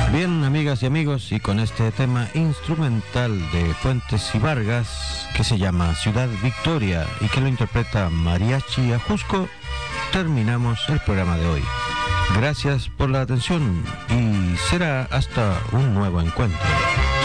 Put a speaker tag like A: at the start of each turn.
A: Bien, amigas y amigos, y con este tema instrumental de Fuentes y Vargas que se llama Ciudad Victoria y que lo interpreta Mariachi Ajusco, terminamos el programa de hoy. Gracias por la atención y será hasta un nuevo encuentro.